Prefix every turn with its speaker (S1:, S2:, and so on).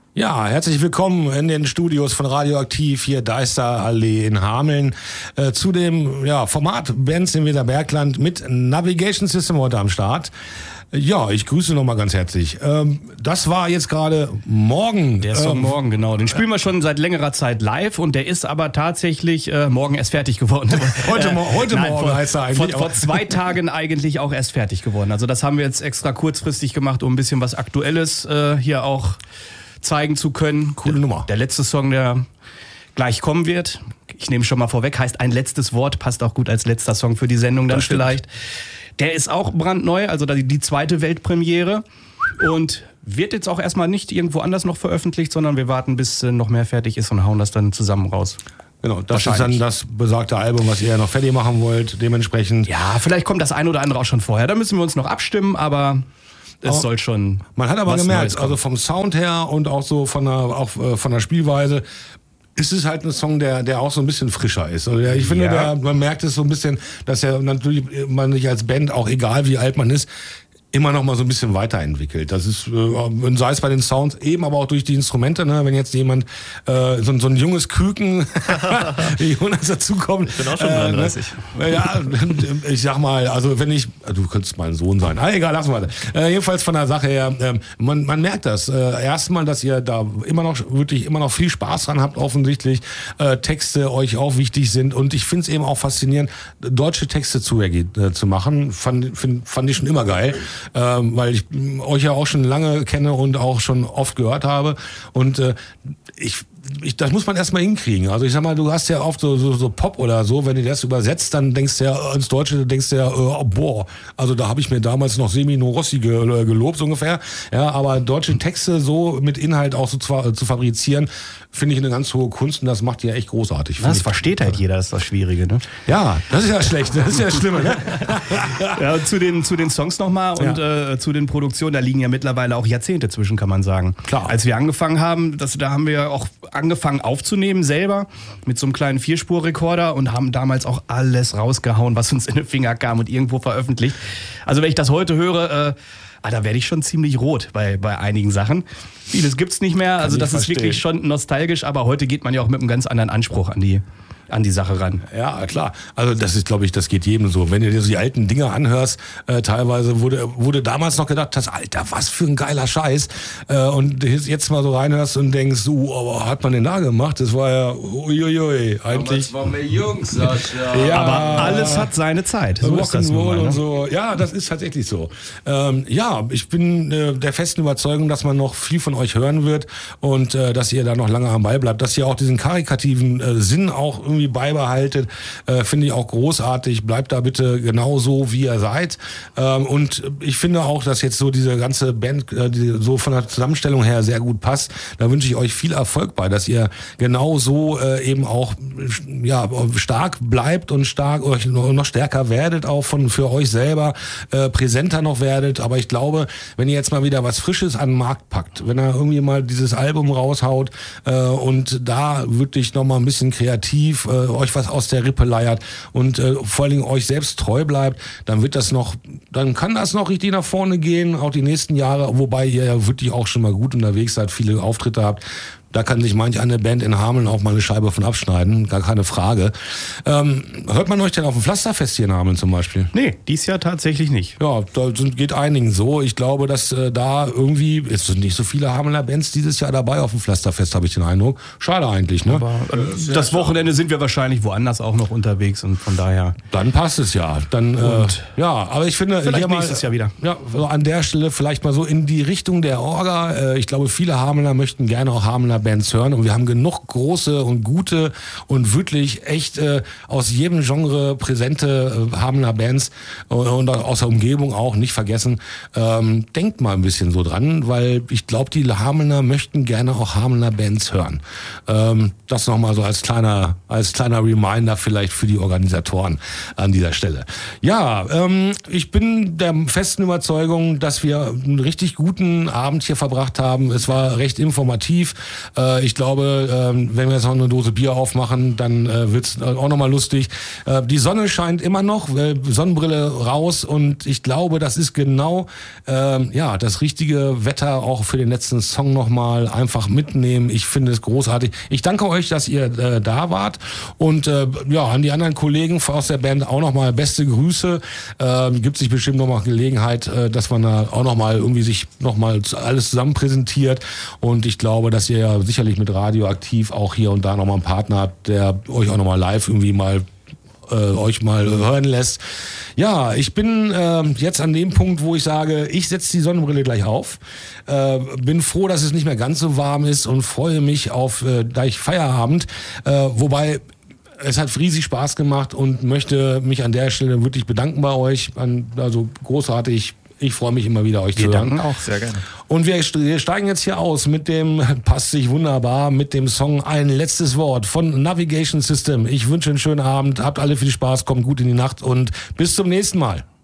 S1: Ja, herzlich willkommen in den Studios von Radioaktiv, hier Deisterallee in Hameln, zu dem Format Bands im Weserbergland mit Navigation System heute am Start. Ja, ich grüße nochmal ganz herzlich. Das war jetzt gerade Morgen.
S2: Der Song Morgen, genau. Den spielen wir schon seit längerer Zeit live und der ist aber tatsächlich morgen erst fertig geworden.
S1: Heute Morgen heißt er eigentlich.
S2: Vor 2 Tagen eigentlich auch erst fertig geworden. Also das haben wir jetzt extra kurzfristig gemacht, um ein bisschen was Aktuelles hier auch zeigen zu können.
S1: Coole Nummer.
S2: Der letzte Song, der gleich kommen wird, ich nehme schon mal vorweg, heißt Ein letztes Wort, passt auch gut als letzter Song für die Sendung dann vielleicht. Der ist auch brandneu, also die zweite Weltpremiere und wird jetzt auch erstmal nicht irgendwo anders noch veröffentlicht, sondern wir warten, bis noch mehr fertig ist und hauen das dann zusammen raus.
S1: Genau, das ist dann das besagte Album, was ihr noch fertig machen wollt, dementsprechend.
S2: Ja, vielleicht kommt das ein oder andere auch schon vorher, da müssen wir uns noch abstimmen, aber es soll schon.
S1: Man hat aber gemerkt, also vom Sound her und auch so von der Spielweise, ist es halt ein Song, der auch so ein bisschen frischer ist. Also ich finde, man merkt es so ein bisschen, dass natürlich man sich als Band, auch egal wie alt man ist, immer noch mal so ein bisschen weiterentwickelt. Das ist, sei es bei den Sounds, eben aber auch durch die Instrumente, ne? Wenn jetzt jemand, so ein junges Küken, wie Jonas dazukommt.
S3: Ich bin auch schon 33.
S1: Ja, ich sag mal, also wenn ich, du könntest mein Sohn sein. Egal, lass mal. Jedenfalls von der Sache her, man merkt das. Erstmal, dass ihr da immer noch viel Spaß dran habt, offensichtlich. Texte euch auch wichtig sind. Und ich finde es eben auch faszinierend, deutsche Texte zu machen. Fand ich schon immer geil. Weil ich euch ja auch schon lange kenne und auch schon oft gehört habe. Und das muss man erstmal hinkriegen. Also ich sag mal, du hast ja oft so Pop oder so, wenn du das übersetzt, dann denkst du ja ins Deutsche, boah, also da habe ich mir damals noch Semino Rossi gelobt, so ungefähr. Ja, aber deutsche Texte so mit Inhalt auch so zu fabrizieren, finde ich eine ganz hohe Kunst und das macht die ja echt großartig.
S2: Das versteht halt jeder, das ist das Schwierige, ne?
S1: Ja, das ist ja schlecht, das ist ja das Schlimme, ne?
S2: Ja, zu den Songs nochmal und zu den Produktionen, da liegen ja mittlerweile auch Jahrzehnte zwischen, kann man sagen.
S1: Klar.
S2: Als wir angefangen haben, da haben wir auch angefangen aufzunehmen selber mit so einem kleinen 4-Spur-Rekorder und haben damals auch alles rausgehauen, was uns in den Finger kam und irgendwo veröffentlicht. Also wenn ich das heute höre, da werde ich schon ziemlich rot bei einigen Sachen. Vieles gibt's nicht mehr, also das ist wirklich schon nostalgisch, aber heute geht man ja auch mit einem ganz anderen Anspruch an die Sache ran.
S1: Ja, klar. Also das ist, glaube ich, das geht jedem so. Wenn du dir so die alten Dinger anhörst, teilweise wurde damals noch gedacht, Alter, was für ein geiler Scheiß. Und jetzt mal so reinhörst und denkst, aber hat man denn da gemacht? Das war ja, uiuiui, eigentlich.
S3: Das waren wir Jungs, Sascha.
S2: Ja, aber alles hat seine Zeit. So ist das nun mal, ne?
S1: Und so. Ja, das ist tatsächlich so. Ich bin der festen Überzeugung, dass man noch viel von euch hören wird und dass ihr da noch lange am Ball bleibt, dass ihr auch diesen karikativen Sinn auch irgendwie beibehaltet, finde ich auch großartig. Bleibt da bitte genau so, wie ihr seid. Und ich finde auch, dass jetzt so diese ganze Band so von der Zusammenstellung her sehr gut passt. Da wünsche ich euch viel Erfolg bei, dass ihr genau so eben auch stark bleibt und euch noch stärker werdet, auch für euch selber, präsenter noch werdet. Aber ich glaube, wenn ihr jetzt mal wieder was Frisches an den Markt packt, wenn er irgendwie mal dieses Album raushaut und da wirklich noch mal ein bisschen kreativ euch was aus der Rippe leiert und vor allen Dingen euch selbst treu bleibt, dann kann das noch richtig nach vorne gehen, auch die nächsten Jahre, wobei ihr ja wirklich auch schon mal gut unterwegs seid, viele Auftritte habt. Da kann sich manch eine Band in Hameln auch mal eine Scheibe von abschneiden, gar keine Frage. Hört man euch denn auf dem Pflasterfest hier in Hameln zum Beispiel?
S2: Nee, dies Jahr tatsächlich nicht.
S1: Ja, geht einigen so. Ich glaube, dass da irgendwie, es sind nicht so viele Hamelner Bands dieses Jahr dabei auf dem Pflasterfest, habe ich den Eindruck. Schade eigentlich, ne?
S2: Aber das Wochenende sind wir wahrscheinlich woanders auch noch unterwegs und von daher.
S1: Dann passt es ja. Aber ich finde,
S2: vielleicht nächstes Jahr wieder.
S1: Ja, so an der Stelle vielleicht mal so in die Richtung der Orga. Ich glaube, viele Hamelner möchten gerne auch Hamelner Bands hören und wir haben genug große und gute und wirklich echt aus jedem Genre präsente Hamelner Bands und aus der Umgebung auch, nicht vergessen. Denkt mal ein bisschen so dran, weil ich glaube, die Hamelner möchten gerne auch Hamelner Bands hören. Das nochmal so als kleiner Reminder vielleicht für die Organisatoren an dieser Stelle. Ja, ich bin der festen Überzeugung, dass wir einen richtig guten Abend hier verbracht haben. Es war recht informativ. Ich glaube, wenn wir jetzt noch eine Dose Bier aufmachen, dann wird's auch nochmal lustig. Die Sonne scheint immer noch, Sonnenbrille raus und ich glaube, das ist genau das richtige Wetter auch für den letzten Song nochmal. Einfach mitnehmen. Ich finde es großartig. Ich danke euch, dass ihr da wart und an die anderen Kollegen aus der Band auch nochmal beste Grüße. Gibt sich bestimmt nochmal Gelegenheit, dass man da auch nochmal irgendwie sich nochmal alles zusammen präsentiert und ich glaube, dass ihr ja sicherlich mit Radioaktiv auch hier und da nochmal einen Partner habt, der euch auch nochmal live irgendwie mal euch mal hören lässt. Ja, ich bin jetzt an dem Punkt, wo ich sage, ich setze die Sonnenbrille gleich auf. Bin froh, dass es nicht mehr ganz so warm ist und freue mich auf gleich Feierabend. Wobei es hat riesig Spaß gemacht und möchte mich an der Stelle wirklich bedanken bei euch. Also großartig. Ich freue mich immer wieder, euch zu hören.
S3: Wir danken auch, sehr gerne.
S1: Und wir steigen jetzt hier aus mit dem, passt sich wunderbar, mit dem Song Ein letztes Wort von Navigation System. Ich wünsche einen schönen Abend, habt alle viel Spaß, kommt gut in die Nacht und bis zum nächsten Mal.